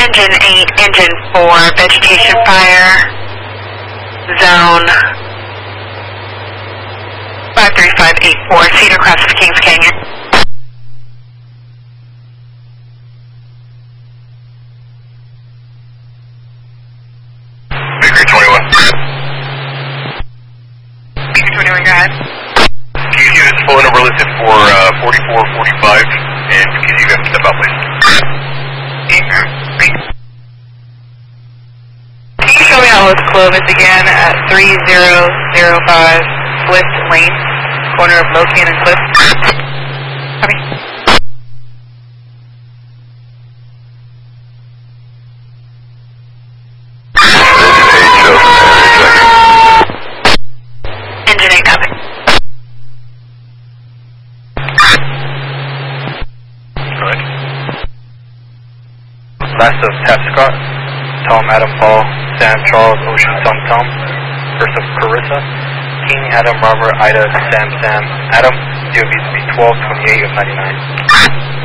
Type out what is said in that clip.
Engine 8, Engine 4, vegetation fire, zone 53584, Cedar Crest, Kings Canyon. Bakery 21. Bakery 21, go ahead. PQ is full number listed for 4445, and PQ, you have to step out, please. Can you show me how Los Clovis again at 3005 Swift Lane, corner of Locan and Cliff? Copy. Engine 8, copy. Good. Last of Tapscott, Tom, Adam, Paul, Sam, Charles, Ocean, Tom, first of Carissa, King, Adam, Robert, Ida, Sam, Adam, DOB 1228 of 99.